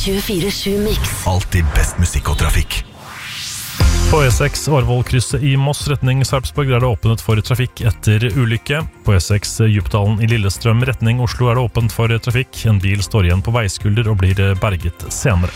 24/7 Mix. Alltid best musikk og trafikk. På E6 Årvollkrysset i Moss retning Sarpsborg er det åpnet for trafikk etter ulykke. På E6 Djupdalen i Lillestrøm retning Oslo er det åpent for trafikk. En bil står igjen på veiskulder og blir berget senere.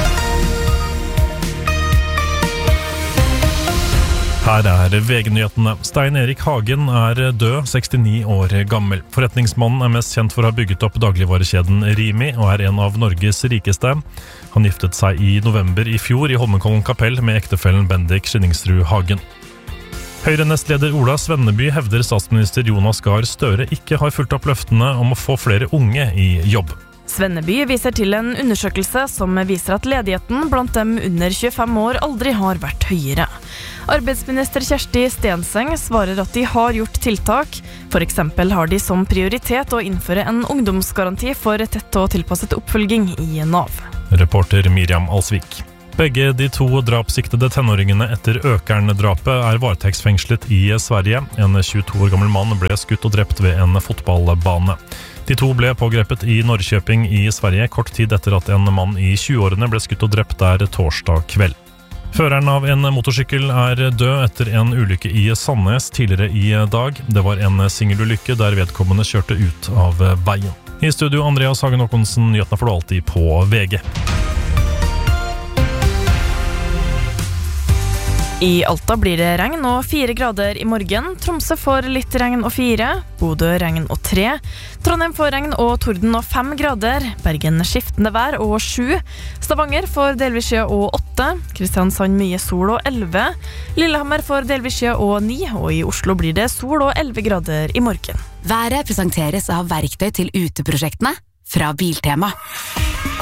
Her er VG-nyhetene. Stein Erik Hagen er død, 69 år gammel. Forretningsmannen er mest kjent for å ha bygget opp dagligvarekjeden Rimi, og er en av Norges rikeste. Han giftet seg i november i fjor i Holmenkollen kapell med ektefellen Bendik Skillingsrud Hagen. Høyre-nestleder Ola Svenneby hevder statsminister Jonas Gahr Støre ikke har fulgt opp løftene om å få flere unge i jobb. Svenneby viser til en undersøkelse som viser at ledigheten blant dem under 25 år aldri har vært høyere. Arbeidsminister Kjersti Stenseng svarer at de har gjort tiltak. For eksempel har de som prioritet å innføre en ungdomsgaranti for tett og tilpasset oppfølging i Nav. Reporter Miriam Alsvik. Begge de to drapssiktede tenåringene etter Økern-drapet er varetektsfengslet i Sverige. En 22 år gammel mann ble skutt og drept ved en fotballbane. De to ble pågrepet i Norrköping i Sverige kort tid etter at en mann i 20-årene ble skutt og drept der torsdag kveld. Føreren av en motorsykkel er død etter en ulykke i Sandnes tidligere i dag. Det var en singelulykke der vedkommende kjørte ut av veien. I studio Andreas Hagen Håkonsen, nyhetene får du alltid på VG. I Alta blir det regn og 4 grader i morgen. Tromsø får litt regn og 4. Bodø regn og 3. Trondheim får regn og torden og 5 grader. Bergen skiftende vær og 7. Stavanger får delvis skya og 8. Kristiansand mye sol og 11. Lillehammer får delvis skya og 9. Og i Oslo blir det sol og 11 grader i morgen. Været presenteres av verktøy til uteprosjektene fra Biltema.